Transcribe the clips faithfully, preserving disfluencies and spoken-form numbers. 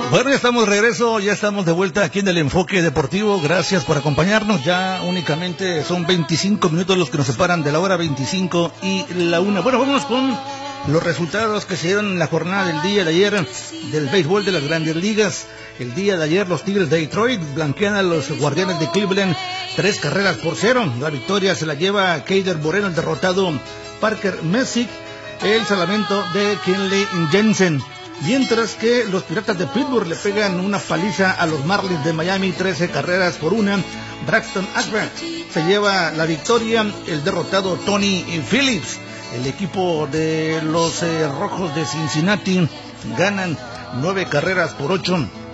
Bueno, ya estamos de regreso, ya estamos de vuelta aquí en el Enfoque Deportivo. Gracias por acompañarnos. Ya únicamente son veinticinco minutos los que nos separan de la hora veinticinco y la una. Bueno, vamos con los resultados que se dieron en la jornada del día de ayer del béisbol de las Grandes Ligas. El día de ayer los Tigres de Detroit blanquean a los Guardianes de Cleveland tres carreras por cero. La victoria se la lleva Keider Moreno, el derrotado Parker Messick, el salvamento de Kenley Jensen. Mientras que los Piratas de Pittsburgh le pegan una paliza a los Marlins de Miami, trece carreras por una. Braxton Agba se lleva la victoria, el derrotado Tony Phillips. El equipo de los eh, Rojos de Cincinnati ganan nueve carreras por ocho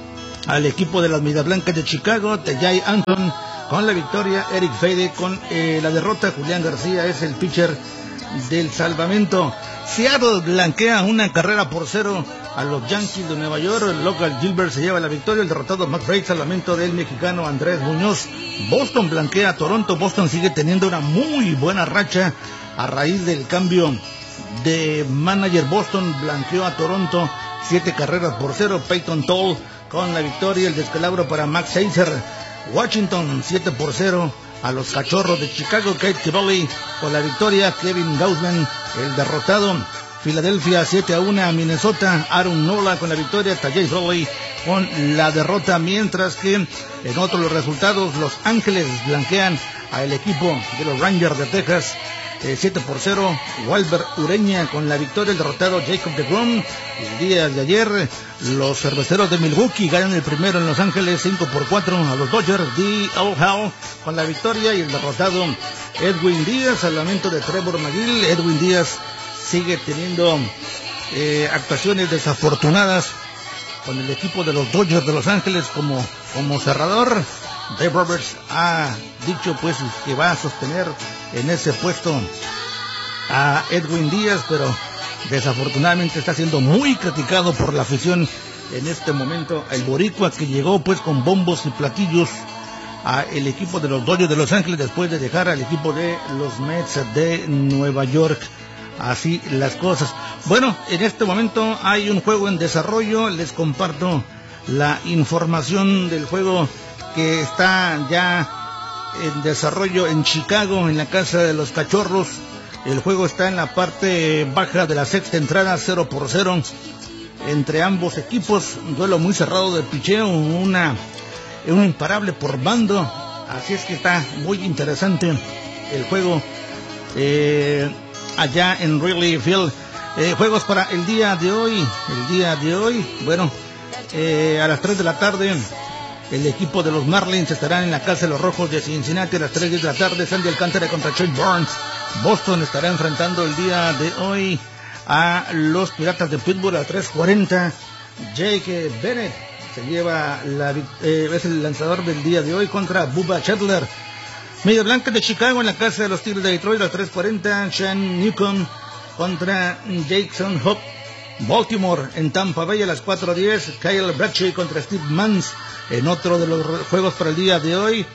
al equipo de las Medias Blancas de Chicago. Tejay Antone con la victoria, Eric Feide con eh, la derrota. Julián García es el pitcher del salvamento. Seattle blanquea una carrera por cero a los Yankees de Nueva York. El local Gilbert se lleva la victoria, el derrotado McBride, salvamento del mexicano Andrés Muñoz. Boston blanquea a Toronto. Boston sigue teniendo una muy buena racha a raíz del cambio de manager. Boston blanqueó a Toronto siete carreras por cero. Peyton Toll con la victoria, el descalabro para Max Scherzer. Washington siete por cero a los Cachorros de Chicago. Kate Cavalli con la victoria, Kevin Gausman el derrotado. Filadelfia siete a uno a Minnesota. Aaron Nola con la victoria, Tajay Rowley con la derrota. Mientras que en otros los resultados, Los Ángeles blanquean al equipo de los Rangers de Texas eh, siete por cero. Walber Ureña con la victoria, el derrotado Jacob deGrom. El día de ayer los Cerveceros de Milwaukee ganan el primero en Los Ángeles cinco por cuatro a los Dodgers. D. L. Hall con la victoria y el derrotado Edwin Díaz, al lamento de Trevor McGill. Edwin Díaz sigue teniendo eh, actuaciones desafortunadas con el equipo de los Dodgers de Los Ángeles como, como cerrador. Dave Roberts ha dicho pues que va a sostener en ese puesto a Edwin Díaz, pero desafortunadamente está siendo muy criticado por la afición en este momento. El boricua que llegó pues con bombos y platillos a el equipo de los Dodgers de Los Ángeles después de dejar al equipo de los Mets de Nueva York. Así las cosas. Bueno, en este momento hay un juego en desarrollo. Les comparto la información del juego que está ya en desarrollo en Chicago, en la casa de los Cachorros. El juego está en la parte baja de la sexta entrada, cero por cero entre ambos equipos. Un duelo muy cerrado de picheo, una, un imparable por bando. Así es que está muy interesante el juego eh, allá en Wrigley Field. Eh, juegos para el día de hoy. El día de hoy, bueno, eh, a las tres de la tarde. El equipo de los Marlins estará en la casa de los Rojos de Cincinnati a las tres de la tarde. Sandy Alcántara contra Chase Burns. Boston estará enfrentando el día de hoy a los Piratas de Pittsburgh a las tres cuarenta. Jake Bennett se lleva la, eh, es el lanzador del día de hoy contra Bubba Chandler. Media Blanca de Chicago en la casa de los Tigres de Detroit a las tres cuarenta. Sean Newcomb contra Jackson Hope. Baltimore en Tampa Bay a las cuatro diez. Kyle Bradshaw contra Steve Mans en otro de los juegos para el día de hoy.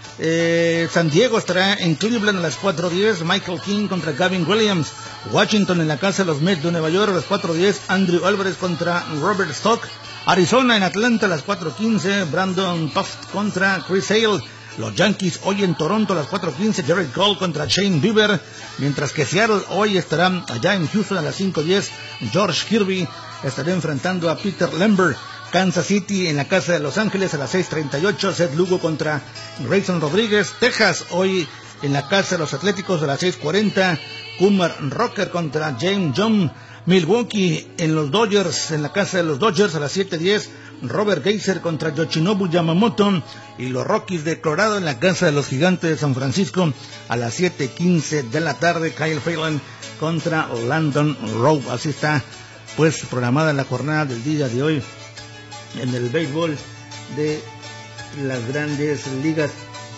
Eh, San Diego estará en Cleveland a las cuatro diez. Michael King contra Gavin Williams. Washington en la casa de los Mets de Nueva York a las cuatro diez. Andrew Álvarez contra Robert Stock. Arizona en Atlanta a las cuatro quince. Brandon Puft contra Chris Hale. Los Yankees hoy en Toronto a las cuatro quince. Jared Cole contra Shane Bieber. Mientras que Seattle hoy estará allá en Houston a las cinco diez. George Kirby estará enfrentando a Peter Lambert. Kansas City en la casa de Los Ángeles a las seis treinta y ocho. Seth Lugo contra Grayson Rodríguez. Texas hoy en la casa de los Atléticos a las seis cuarenta. Kumar Rocker contra James Young. Milwaukee en los Dodgers, en la casa de los Dodgers a las siete diez. Robert Geiser contra Yoshinobu Yamamoto. Y los Rockies de Colorado en la casa de los Gigantes de San Francisco a las siete quince de la tarde. Kyle Freeland contra Landon Rowe. Así está pues programada la jornada del día de hoy en el béisbol de las Grandes Ligas.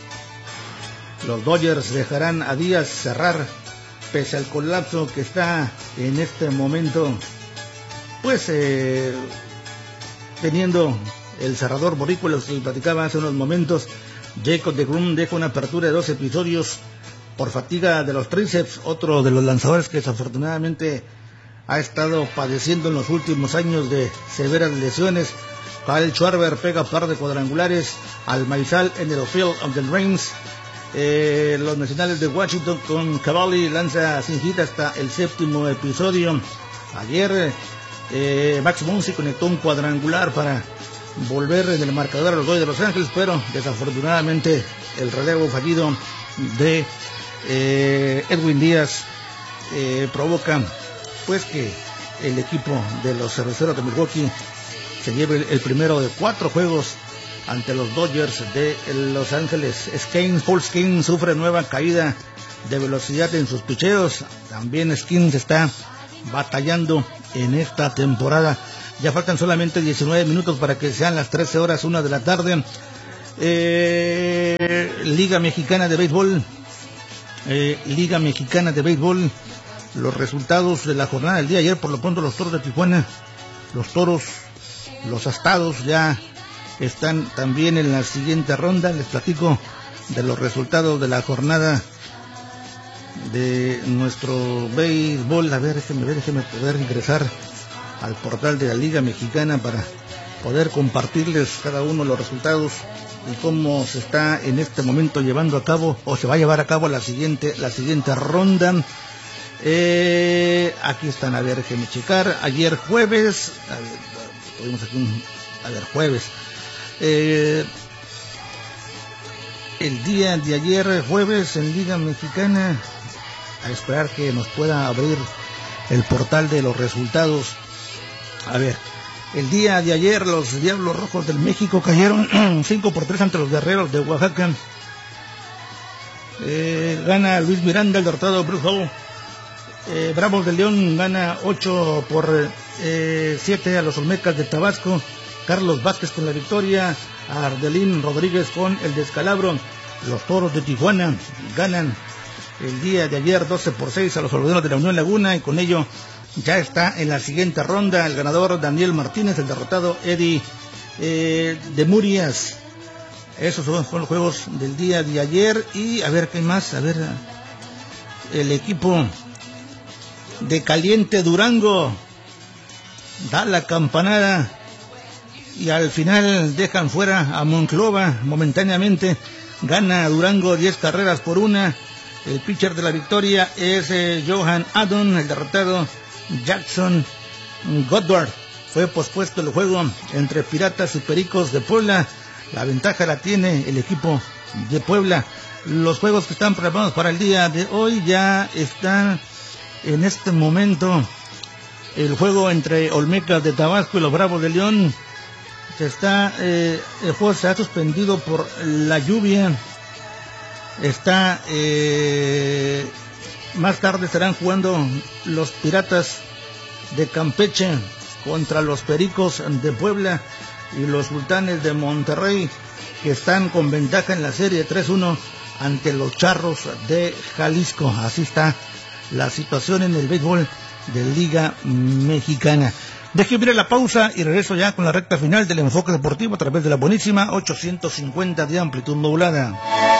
Los Dodgers dejarán a Díaz cerrar pese al colapso que está en este momento pues eh, teniendo el cerrador boricua, los que platicaba hace unos momentos. Jacob deGrom deja una apertura de dos episodios por fatiga de los tríceps, otro de los lanzadores que desafortunadamente ha estado padeciendo en los últimos años de severas lesiones. Kyle Schwarber pega par de cuadrangulares al maizal en el Field of the Dreams. Eh, los Nacionales de Washington con Cavalli lanza sin hit hasta el séptimo episodio. Ayer eh, Max Muncy conectó un cuadrangular para volver en el marcador a los Dodgers de Los Ángeles, pero desafortunadamente el relevo fallido de eh, Edwin Díaz eh, provoca pues que el equipo de los Cerveceros de Milwaukee se lleve el primero de cuatro juegos ante los Dodgers de Los Ángeles. Skenes, Paul Skenes sufre nueva caída de velocidad en sus picheos. También Skenes está batallando en esta temporada. Ya faltan solamente diecinueve minutos para que sean las trece horas, una de la tarde. Eh, Liga Mexicana de Béisbol. Eh, Liga Mexicana de Béisbol. Los resultados de la jornada del día de ayer, por lo pronto los Toros de Tijuana, los Toros, los Astados ya están también en la siguiente ronda. Les platico de los resultados de la jornada de nuestro béisbol. A ver, déjenme ver, déjenme poder ingresar al portal de la Liga Mexicana para poder compartirles cada uno los resultados y cómo se está en este momento llevando a cabo, o se va a llevar a cabo la siguiente, la siguiente ronda. Eh, aquí están, a ver, déjenme checar. Ayer jueves, a ver, tuvimos aquí un, a ver, jueves. Eh, el día de ayer jueves en Liga Mexicana, a esperar que nos pueda abrir el portal de los resultados. A ver, el día de ayer los Diablos Rojos del México cayeron cinco por tres ante los Guerreros de Oaxaca. Eh, gana Luis Miranda, el derrotado Bruce Hall. Eh, Bravos de León gana ocho por siete a los Olmecas de Tabasco. Carlos Vázquez con la victoria, Ardelín Rodríguez con el descalabro. Los Toros de Tijuana ganan el día de ayer doce por seis a los Olvidados de la Unión Laguna, y con ello ya está en la siguiente ronda el ganador Daniel Martínez, el derrotado Eddie eh, de Murias. Esos son, son los juegos del día de ayer. Y a ver qué más, a ver, el equipo de Caliente Durango da la campanada y al final dejan fuera a Monclova momentáneamente. Gana Durango diez carreras por una. El pitcher de la victoria es eh, Johan Adon, el derrotado Jackson Goddard. Fue pospuesto el juego entre Piratas y Pericos de Puebla. La ventaja la tiene el equipo de Puebla. Los juegos que están programados para el día de hoy ya están en este momento. El juego entre Olmecas de Tabasco y los Bravos de León se está, eh, el juego se ha suspendido por la lluvia. Está, eh, más tarde estarán jugando los Piratas de Campeche contra los Pericos de Puebla y los Sultanes de Monterrey, que están con ventaja en la serie tres uno ante los Charros de Jalisco. Así está la situación en el béisbol de Liga Mexicana. Déjeme ir a la pausa y regreso ya con la recta final del enfoque deportivo a través de la buenísima ochocientos cincuenta de amplitud modulada.